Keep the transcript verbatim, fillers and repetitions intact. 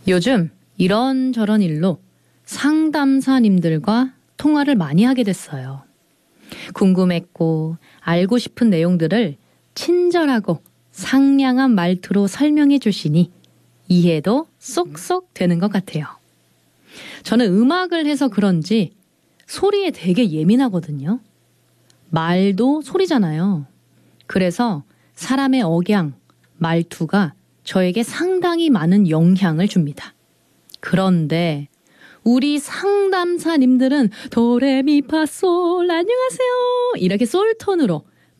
요즘 이런저런 일로 상담사님들과 통화를 많이 하게 됐어요. 궁금했고 알고 싶은 내용들을 친절하고 상냥한 말투로 설명해 주시니 이해도 쏙쏙 되는 것 같아요. 저는 음악을 해서 그런지 소리에 되게 예민하거든요. 말도 소리잖아요. 그래서 사람의 억양, 말투가 저에게 상당히 많은 영향을 줍니다. 그런데 우리 상담사님들은 도레미파솔 안녕하세요 이렇게 솔톤으로